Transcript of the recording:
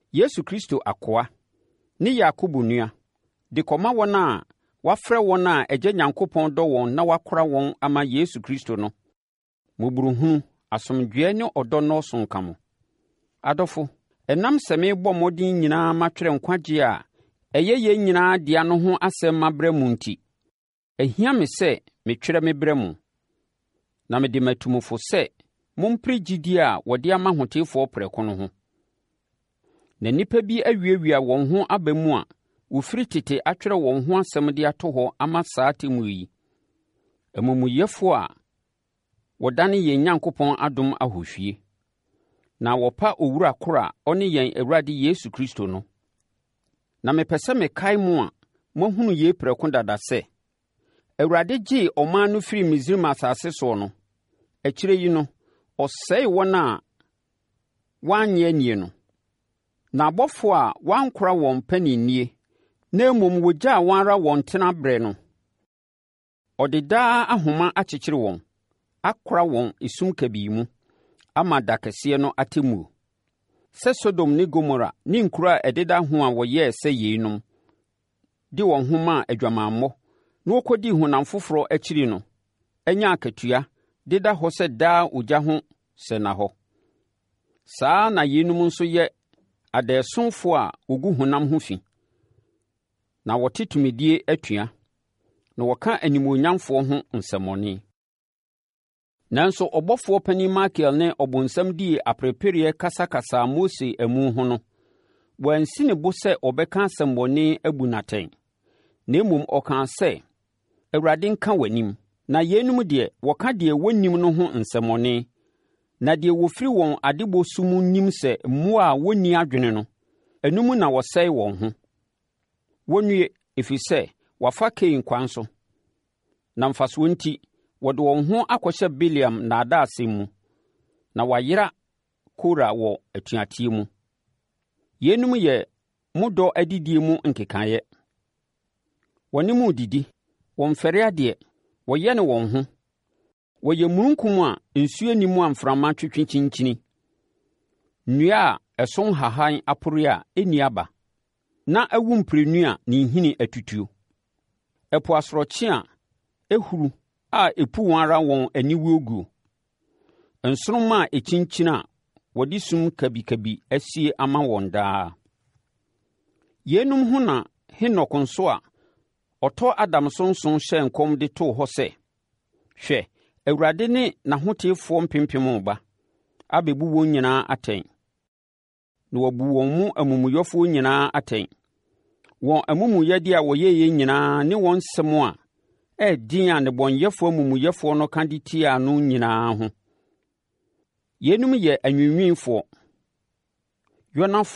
Yesu Kristo akoa, ne Yakobo nua, de kɔma wɔn a wafrɛ wɔn a Agya Nyankopɔn dɔ wɔn na wakora wɔn ama Yesu Kristo no. Mmɔborɔhunu, asomdwoeɛ ne ɔdɔ nnɔɔso nka mo. Adɔfo, ɛnam sɛ merebɔ mmɔden nyinaa matwerɛ nkwagyeɛ a ɛyɛ yɛn nyinaa dea no ho asɛm mabrɛ mu nti, ɛhia me sɛ metwerɛ mebrɛ mu. Na mede matu mo fo sɛ mompere gyidie a wɔde ama ahotefoɔ prɛko no ho. Na nnipa bi awiawia wɔn ho aba mu a wɔfiri tete atwerɛ wɔn ho asɛm de ato hɔ ama saa atemmuo yi. Amumuyɛfoɔ a wɔdane yɛn Nyankopɔn adom ahɔhwie, na wɔpa owura koro a ɔne yɛn Awurade Yesu Kristo no. Na mepɛ sɛ mekae mo a moahunu yei prɛko dada sɛ, Awurade gyee ɔman no firi Misraim asase soɔ no, akyire yi no, ɔsɛe wɔn a wɔanyɛ nie no. Na abɔfoɔ a wɔankora wɔn paninnie, na mmom wɔgyaa wɔn ara wɔn tena berɛ no, ɔde daa ahoma akyekyere wɔn, akora wɔn esum kabii mu, ama da kɛseɛ no atemmuo. Sɛ Sodom ne Gomora ne nkuro a ɛdeda ho a wɔyɛɛ sɛ yeinom, de wɔn ho maa adwamammɔ, na wɔkɔdii honam foforɔ akyiri no, anya akatua, deda hɔ sɛ daa ogya ho sɛna hɔ. Saa na yeinom nso yɛ adaesomfoɔ a wɔgu honam ho fi, na wɔte tumidie atua, na wɔka animuonyamfoɔ ho nsɛmmɔne. Nanso ɔbɔfoɔ panin Mikael ne ɔbonsam dii apereapereɛ kasakasaa Mose amu ho no, wɔansi ne bo sɛ ɔbɛka asɛmmɔne abu no atɛn. Na mmom ɔkaa sɛ, Awurade nka w'anim. Na yeinom deɛ wɔka deɛ wɔnnim no ho nsɛmmɔne, na deɛ wɔfiri wɔn adebɔ su mu nim sɛ mmoa a wɔnni adwene no, ɛno mu na wɔsɛe wɔn ho. Wɔnnue, ɛfiri sɛ wɔafa Kain kwan so, na mfasoɔ nti, wɔde wɔn ho akɔhyɛ Bileam nnaadaasɛm mu, na wɔayera Kora wɔ atuateɛ mu. Yeinom yɛ mo dɔ adidie mu nkekaeɛ. Wɔne mu didi, wɔmfɛre adeɛ, wɔyɛne wɔn ho. Wɔyɛ mununkum a nsuo nni mu a mframa twetwe kyinkyini. Nnua a ɛso nhahan apore a ɛnni aba, na awu mprenu a ne nhini atutuo. Ɛpo asorɔkye a ɛhuru a ɛpu wɔn ara wɔn aniwuo guo. Nsoromma a ɛkyinkyini a wɔde sum kabikabi asie ama wɔn daa. Yeinom ho na Henok nso a ɔtɔ Adam so nson hyɛ nkɔm de too hɔ sɛ, hwɛ, Awurade ne n'ahotefoɔ mpempem reba abɛbu wɔn nyinaa atɛn, na wɔabu wɔn mu amumuyɛfoɔ nyinaa atɛn. Wɔn amumuyɛdeɛ a wɔyɛɛ nyinaa ne wɔn nsɛm a ɛɛden a nnebɔneyɛfoɔ amumuyɛfoɔ no ka de tiaa no nyinaa ho. Yeinom yɛ anwiinwiifoɔ, yɔnafoɔ